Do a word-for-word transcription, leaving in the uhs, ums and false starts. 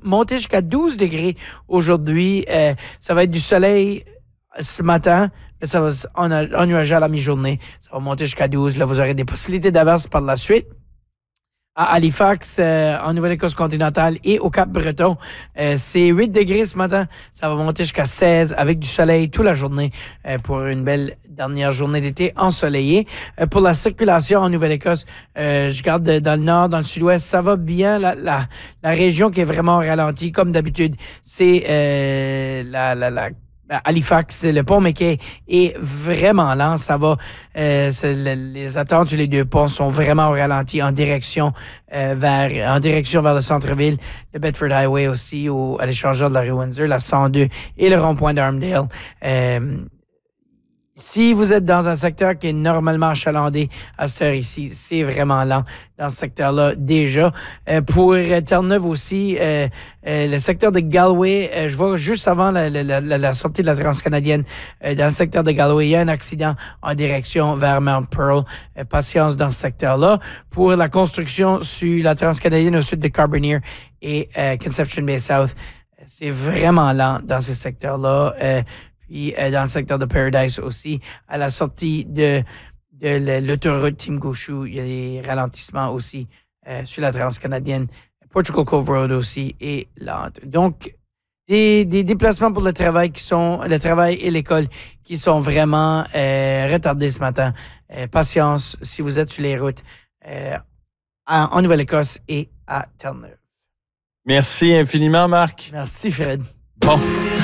monter jusqu'à douze degrés aujourd'hui. Euh, ça va être du soleil ce matin, mais ça va en, ennuager à la mi-journée. Ça va monter jusqu'à douze. Là, vous aurez des possibilités d'averse par la suite. À Halifax, euh, en Nouvelle-Écosse continentale et au Cap-Breton, euh, c'est huit degrés ce matin. Ça va monter jusqu'à seize avec du soleil toute la journée euh, pour une belle dernière journée d'été ensoleillée. Euh, pour la circulation en Nouvelle-Écosse, euh, je garde dans le nord, dans le sud-ouest, ça va bien. La, la, la région qui est vraiment ralentie, comme d'habitude, c'est euh, la, la, la Halifax, le pont McKay est vraiment lent. Ça va, euh, le, les attentes sur les deux ponts sont vraiment au ralenti en direction euh, vers, en direction vers le centre-ville, le Bedford Highway aussi, au, à l'échangeur de la rue Windsor, la cent deux et le rond-point d'Armdale. Euh, Si vous êtes dans un secteur qui est normalement achalandé à cette heure ici, c'est vraiment lent dans ce secteur-là déjà. Euh, pour euh, Terre-Neuve aussi, euh, euh, le secteur de Galway, euh, je vois juste avant la, la, la, la sortie de la Transcanadienne, euh, dans le secteur de Galway, il y a un accident en direction vers Mount Pearl. Euh, patience dans ce secteur-là. Pour la construction sur la Transcanadienne au sud de Carbonear et euh, Conception Bay South, c'est vraiment lent dans ces secteurs-là. Euh, Puis euh, dans le secteur de Paradise aussi, à la sortie de, de l'autoroute Team-Gauchou, il y a des ralentissements aussi euh, sur la Transcanadienne. Portugal Cove Road aussi est lente. Donc, des, des déplacements pour le travail qui sont le travail et l'école qui sont vraiment euh, retardés ce matin. Euh, patience si vous êtes sur les routes euh, en Nouvelle-Écosse et à Terre-Neuve. Merci infiniment, Marc. Merci, Fred. Bon.